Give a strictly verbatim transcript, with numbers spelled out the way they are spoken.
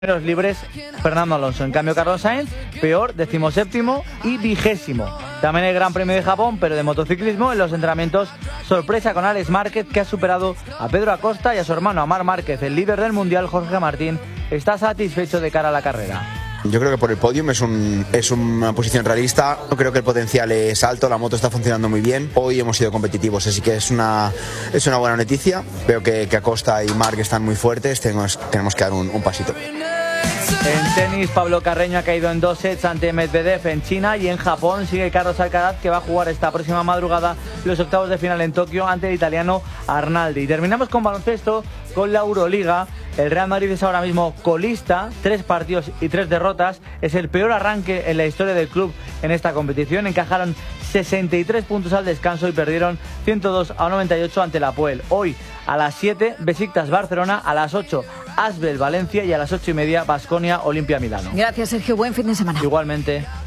Los libres Fernando Alonso. En cambio, Carlos Sainz, peor, decimoséptimo y vigésimo. También el Gran Premio de Japón, pero de motociclismo, en los entrenamientos, sorpresa con Alex Márquez, que ha superado a Pedro Acosta y a su hermano Amar Márquez. El líder del Mundial, Jorge Martín, está satisfecho de cara a la carrera. Yo creo que por el podium es, un, es una posición realista. Yo creo que el potencial es alto, la moto está funcionando muy bien. Hoy hemos sido competitivos, así que es una, es una buena noticia. Veo que, que Acosta y Marc están muy fuertes, tenemos, tenemos que dar un, un pasito. En tenis, Pablo Carreño ha caído en dos sets ante Medvedev en China, y en Japón sigue Carlos Alcaraz, que va a jugar esta próxima madrugada los octavos de final en Tokio ante el italiano Arnaldi. Y terminamos con baloncesto, con la Euroliga. El Real Madrid es ahora mismo colista, tres partidos y tres derrotas. Es el peor arranque en la historia del club en esta competición. Encajaron sesenta y tres puntos al descanso y perdieron ciento dos a noventa y ocho ante la Apoel. Hoy a las siete, Besiktas Barcelona, a las ocho, Asbel Valencia, y a las ocho y media, Baskonia Olimpia Milano. Gracias, Sergio. Buen fin de semana. Igualmente.